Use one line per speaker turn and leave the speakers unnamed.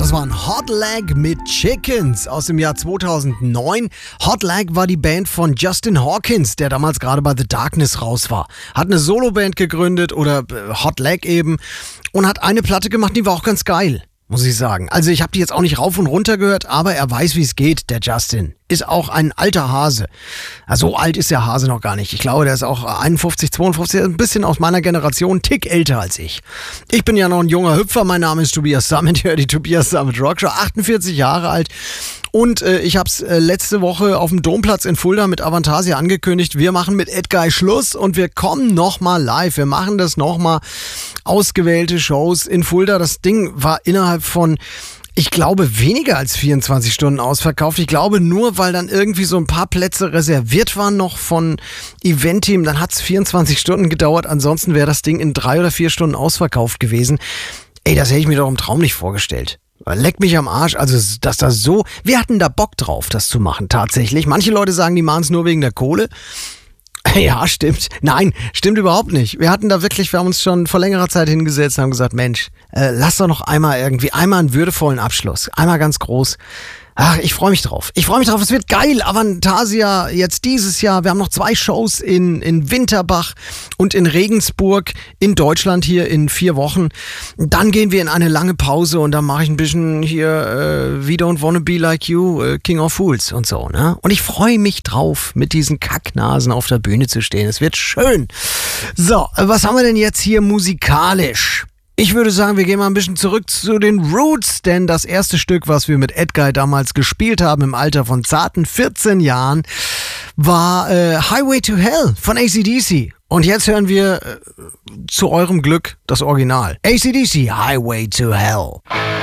Das war ein Hot Leg mit Chickens aus dem Jahr 2009. Hot Leg war die Band von Justin Hawkins, der damals gerade bei The Darkness raus war. Hat eine Soloband gegründet oder Hot Leg eben und hat eine Platte gemacht, die war auch ganz geil, muss ich sagen. Also ich habe die jetzt auch nicht rauf und runter gehört, aber er weiß, wie es geht, der Justin. Ist auch ein alter Hase. Also so alt ist der Hase noch gar nicht. Ich glaube, der ist auch 51, 52, ein bisschen aus meiner Generation, Tick älter als ich. Ich bin ja noch ein junger Hüpfer. Mein Name ist Tobias Sammet, die Tobias Sammet Rockshow, 48 Jahre alt. Und ich habe es letzte Woche auf dem Domplatz in Fulda mit Avantasia angekündigt. Wir machen mit Edguy Schluss und wir kommen nochmal live. Wir machen das nochmal. Ausgewählte Shows in Fulda. Das Ding war innerhalb von, ich glaube, weniger als 24 Stunden ausverkauft. Ich glaube nur, weil dann irgendwie so ein paar Plätze reserviert waren noch von Event-Team. Dann hat es 24 Stunden gedauert. Ansonsten wäre das Ding in 3 oder 4 Stunden ausverkauft gewesen. Ey, das hätte ich mir doch im Traum nicht vorgestellt. Leck mich am Arsch. Also, dass das so... Wir hatten da Bock drauf, das zu machen, tatsächlich. Manche Leute sagen, die machen es nur wegen der Kohle. Ja, stimmt. Nein, stimmt überhaupt nicht. Wir haben uns schon vor längerer Zeit hingesetzt und haben gesagt, Mensch, lass doch noch einmal einen würdevollen Abschluss. Einmal ganz groß. Ach, ich freue mich drauf. Es wird geil. Avantasia jetzt dieses Jahr. Wir haben noch 2 Shows in Winterbach und in Regensburg in Deutschland hier in 4 Wochen. Dann gehen wir in eine lange Pause und dann mache ich ein bisschen hier We Don't Wanna Be Like You, King of Fools und so, ne? Und ich freue mich drauf, mit diesen Kacknasen auf der Bühne zu stehen. Es wird schön. So, was haben wir denn jetzt hier musikalisch? Ich würde sagen, wir gehen mal ein bisschen zurück zu den Roots, denn das erste Stück, was wir mit Edguy damals gespielt haben, im Alter von zarten 14 Jahren, war Highway to Hell von AC/DC. Und jetzt hören wir zu eurem Glück das Original. AC/DC, Highway to Hell.